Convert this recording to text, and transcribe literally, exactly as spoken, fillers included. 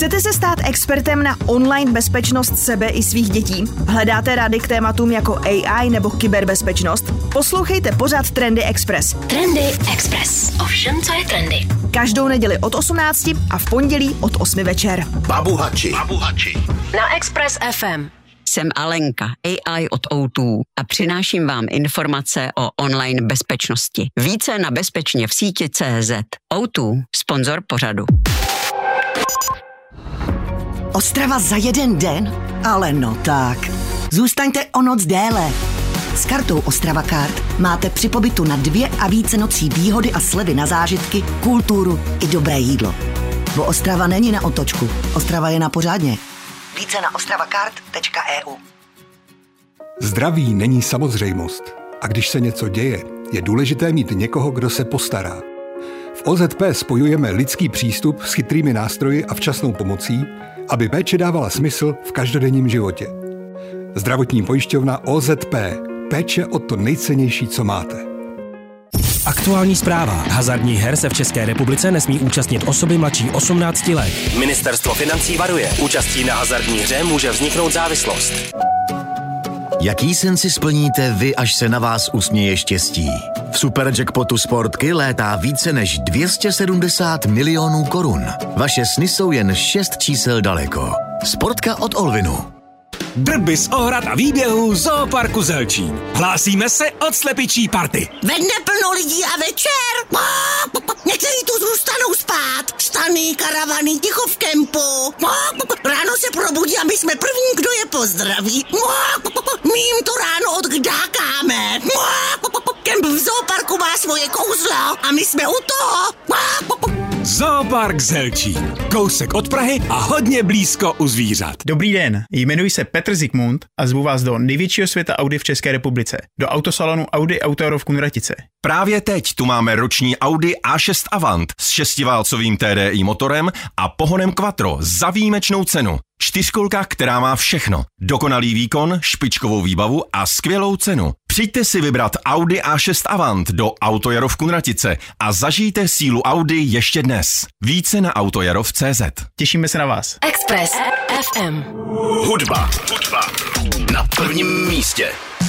Chcete se stát expertem na online bezpečnost sebe i svých dětí? Hledáte rady k tématům jako A I nebo kyberbezpečnost? Poslouchejte pořad Trendy Express. Trendy Express. O všem, co je trendy. Každou neděli od osmnácti a v pondělí od osmi večer. Babuhači. Babuhači. Na Express F M. Jsem Alenka, A I od O dva a přináším vám informace o online bezpečnosti. Více na bezpečně v síti tečka cé zet. O dva, sponzor pořadu. Ostrava za jeden den? Ale no tak. Zůstaňte o noc déle. S kartou Ostrava Card máte při pobytu na dvě a více nocí výhody a slevy na zážitky, kulturu i dobré jídlo. Bo Ostrava není na otočku. Ostrava je na pořádně. Více na ostravacard tečka e u. Zdraví není samozřejmost. A když se něco děje, je důležité mít někoho, kdo se postará. V O Z P spojujeme lidský přístup s chytrými nástroji a včasnou pomocí, aby péče dávala smysl v každodenním životě. Zdravotní pojišťovna O Z P. Péče o to nejcennější, co máte. Aktuální zpráva. Hazardních her se v České republice nesmí účastnit osoby mladší osmnácti let. Ministerstvo financí varuje. Účastí na hazardní hře může vzniknout závislost. Jaký sen si splníte vy, až se na vás usměje štěstí? V Superjackpotu Sportky létá více než dvě stě sedmdesát milionů korun. Vaše sny jsou jen šest čísel daleko. Sportka od Olvinu. Drby z ohrad a výběhů Zooparku Zelčín. Hlásíme se od slepičí party. Ve dne plno lidí a večer. Někteří tu zůstanou spát. Stany, karavany, ticho v kempu. Ráno se probudí a my jsme první, kdo je pozdraví. My jim to ráno odkdákáme. Kemp v Zooparku má svoje kouzlo a my jsme u toho. Zoopark Zelčín. Kousek od Prahy a hodně blízko u zvířat. Dobrý den, jmenuji se Petr Zikmund a zvu vás do největšího světa Audi v České republice, do autosalonu Audi Auto v Kunratice. Právě teď tu máme roční Audi A šest Avant s šestiválcovým T D I motorem a pohonem Quattro za výjimečnou cenu. Čtyřkolka, která má všechno. Dokonalý výkon, špičkovou výbavu a skvělou cenu. Přijďte si vybrat Audi A šest Avant do Autojaro v Kunratice a zažijte sílu Audi ještě dnes. Více na autojarov tečka cé zet. Těšíme se na vás. Express F M. Hudba. Hudba. Na prvním místě.